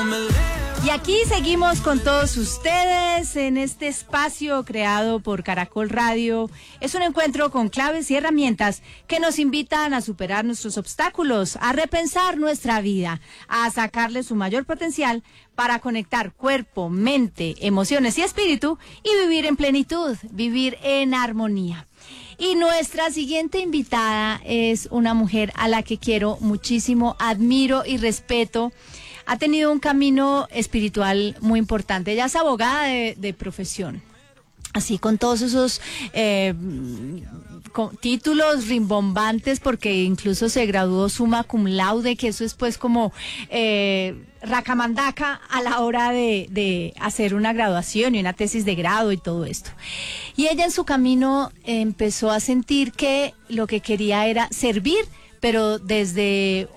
Y aquí seguimos con todos ustedes en este espacio creado por Caracol Radio. Es un encuentro con claves y herramientas que nos invitan a superar nuestros obstáculos, a repensar nuestra vida, a sacarle su mayor potencial para conectar cuerpo, mente, emociones y espíritu y vivir en plenitud, vivir en armonía. Y nuestra siguiente invitada es una mujer a la que quiero muchísimo, admiro y respeto. Ha tenido un camino espiritual muy importante. Ella es abogada de profesión. Así con todos esos con títulos rimbombantes, porque incluso se graduó summa cum laude, que eso es pues como racamandaca a la hora de hacer una graduación y una tesis de grado y todo esto. Y ella en su camino empezó a sentir que lo que quería era servir, pero desde